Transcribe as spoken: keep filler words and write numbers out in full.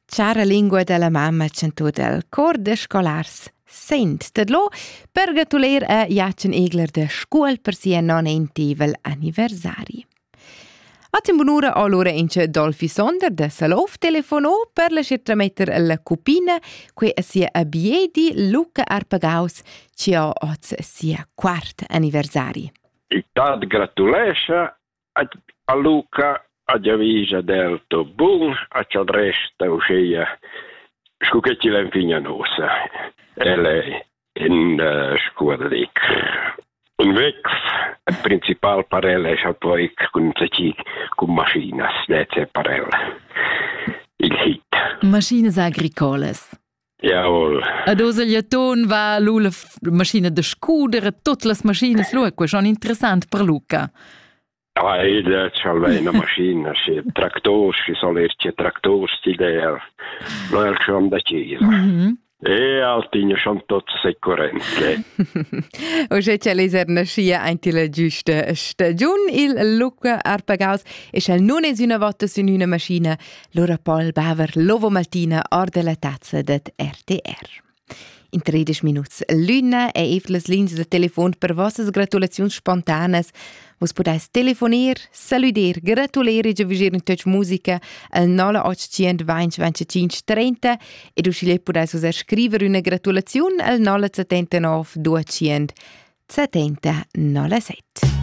Ciara lingua della mamma centò del cor de scolars sent tedlo per gratuler a Jacen Egler de scuol per sia nonentivel anniversari. Atem bunura allora ince Dolfi Sonder de Salov telefonò per la trametter la cupina que sia a biedi Luca Arpagaus ci ha oz sia quart anniversari. I tad gratulescha a Luca a Giavisa del Tobun a ciò resta uscia scucchetti la figlia nostra e lei in uh, scuolic in vex il principal parella è poi con ci con machinas lezze parella il hit Maschines agricoles. Jawohl. Ad Osagliaton va l'ula macchina de scuder, tutte le macchine lo è schon interessant per Luca. Ah, il c'ha una macchina, c'è traktor, ci sono c'è traktor stile. Lo è schon da chiesa. Mm-hmm. E altinho sono tutti sicuramente. O c'è leser na scia anche la giusta stagione il Luca Arpagaus e c'è non è una volta su una macchina l'ora Paul Baver Lovo Maltina or della tazza det R T R. In tredici minuti l'una e evles lins de telefon per vossas gratulazioni spontanas. Vos podais telefonir, saludir, gratulare e vigir in touch musica al nove ottocento venti venticinque trenta ed uscire podais usar scrivere una gratulazione al nove settantanove duecento settanta nove sette.